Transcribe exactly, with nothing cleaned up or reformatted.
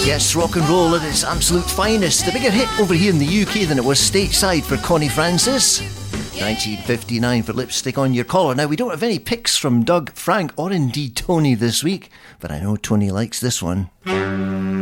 Yes, rock and roll at its absolute finest. A bigger hit over here in the U K than it was stateside for Connie Francis. nineteen fifty-nine for Lipstick on Your Collar. Now, we don't have any picks from Doug, Frank, or indeed Tony this week, but I know Tony likes this one.